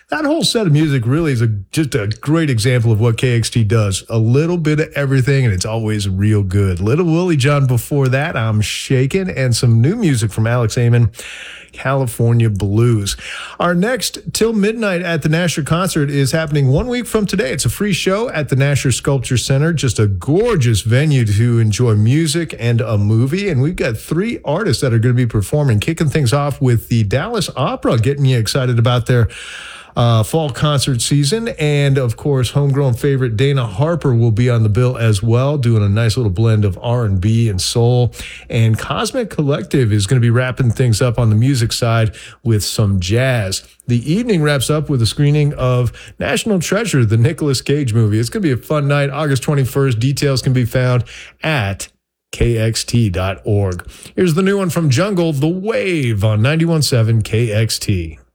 That whole set of music really is just a great example of what KXT does. A little bit of everything, and it's always real good. Little Willie John before that, I'm Shakin', and some new music from Alex Amon, California Blues. Our next Till Midnight at the Nasher concert is happening 1 week from today. It's a free show at the Nasher Sculpture Center. Just a gorgeous venue to enjoy music and a movie. And we've got 3 artists that are going to be performing, kicking things off with the Dallas Opera, getting you excited about their fall concert season. And, of course, homegrown favorite Dana Harper will be on the bill as well, doing a nice little blend of R&B and soul. And Cosmic Collective is going to be wrapping things up on the music side with some jazz. The evening wraps up with a screening of National Treasure, the Nicolas Cage movie. It's going to be a fun night, August 21st. Details can be found at kxt.org. Here's the new one from Jungle, The Wave, on 91.7 KXT.